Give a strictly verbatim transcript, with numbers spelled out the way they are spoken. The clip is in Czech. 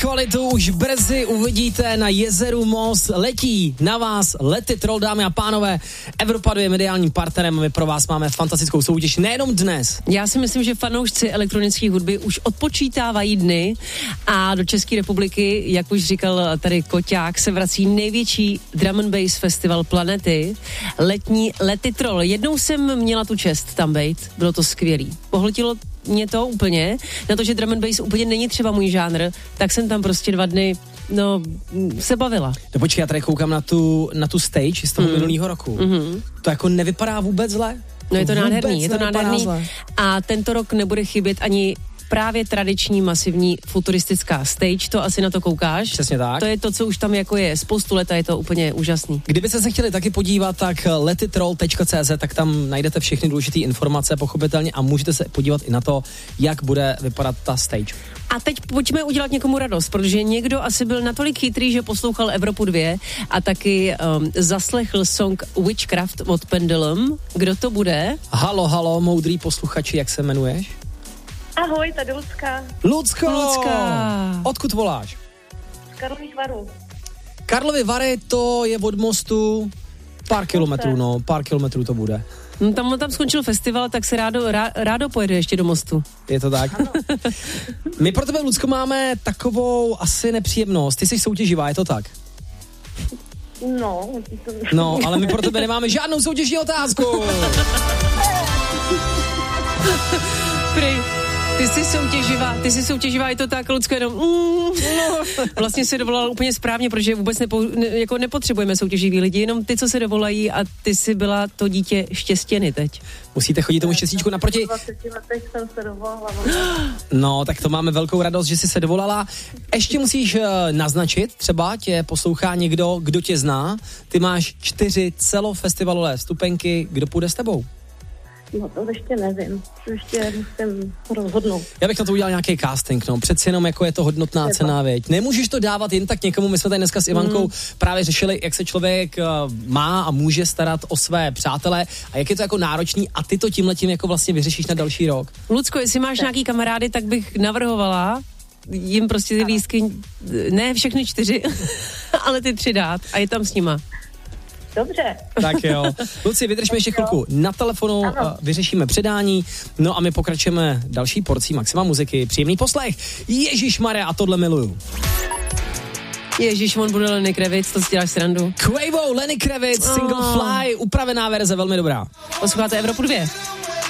kvalitu už brzy uvidíte na jezeru Mos. Letí na vás Let It Roll, dámy a pánové. Evropa dva je mediálním partnerem a my pro vás máme fantastickou soutěž nejenom dnes. Já si myslím, že fanoušci elektronické hudby už odpočítávají dny a do České republiky, jak už říkal tady Koťák, se vrací největší drum and bass festival planety, letní Let It Roll. Jednou jsem měla tu čest tam bejt, bylo to skvělý. Pohltilo mě to úplně, na to, že drum and bass úplně není třeba můj žánr, tak jsem tam prostě dva dny, no, se bavila. No počkej, já tady koukám na tu, na tu stage z toho mm. minulého roku. Mm-hmm. To jako nevypadá vůbec zle? No je to vůbec nádherný, je to nádherný. Zle. A tento rok nebude chybět ani právě tradiční masivní futuristická stage, to asi na to koukáš. Přesně tak. To je to, co už tam jako je. Spoustu let a je to úplně úžasný. Kdybyste se chtěli taky podívat, tak letitroll tečka cé zet, tak tam najdete všechny důležité informace, pochopitelně, a můžete se podívat i na to, jak bude vypadat ta stage. A teď pojďme udělat někomu radost, protože někdo asi byl natolik chytrý, že poslouchal Evropu dva a taky um, zaslechl song Witchcraft od Pendulum. Kdo to bude? Halo, halo, moudrý posluchači, jak se jmenuješ? Ahoj, tady Lucka. Lucko! Lucka! Odkud voláš? Z Karlových Varů. Karlovy Vary, to je od mostu pár kilometrů, no, pár kilometrů to bude. No, tam, tam skončil festival, tak se rádo, rá, rádo pojede ještě do mostu. Je to tak? My pro tebe, Lucko, máme takovou asi nepříjemnost. Ty jsi soutěživá, je to tak? No. No, ale my pro tebe nemáme žádnou soutěžní otázku. Prý. Ty jsi soutěživá, ty jsi soutěživá, je to tak, Lucko, jenom mm, no. Vlastně se dovolala úplně správně, protože vůbec nepo, ne, jako nepotřebujeme soutěživý lidi, jenom ty, co se dovolají, a ty jsi byla to dítě štěstěny teď. Musíte chodit tomu štěstíčku naproti. V dvaceti letech jsem se dovolala. No, tak to máme velkou radost, že jsi se dovolala. Ještě musíš uh, naznačit, třeba tě poslouchá někdo, kdo tě zná. Ty máš čtyři celofestivalové vstupenky, kdo půjde s tebou? No to ještě nevím, to ještě musím rozhodnout. Já bych na to udělal nějaký casting, no, přeci jenom jako je to hodnotná Třeba. cena, věď. Nemůžeš to dávat jen tak někomu, my jsme tady dneska s Ivankou mm. právě řešili, jak se člověk uh, má a může starat o své přátele a jak je to jako náročný a ty to tímhletím jako vlastně vyřešíš na další rok. Lucko, jestli máš tak. nějaký kamarády, tak bych navrhovala jim prostě ty lístky, ne všechny čtyři, ale ty tři dát a je tam s nima. Dobře. Tak jo. Luci, vydržme ještě chvilku na telefonu, ano. vyřešíme předání, no a my pokračujeme další porcí Maxima muziky. Příjemný poslech. Ježišmarja, a tohle miluju. Ježíš, on bude Lenny Kravitz, to si děláš srandu. Quavo, Lenny Kravitz, single oh. Fly, upravená verze, velmi dobrá. Posloucháte Evropu dva.